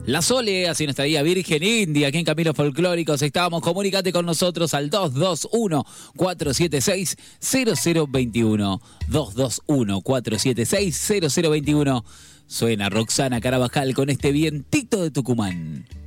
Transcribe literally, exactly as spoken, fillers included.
La Sole, así nuestra guía Virgen India, aquí en Caminos Folclóricos estamos. Comunicate con nosotros al dos dos uno, cuatro siete seis, cero cero dos uno. dos dos uno, cuatro siete seis, cero cero dos uno. Suena Roxana Carabajal con este vientito de Tucumán.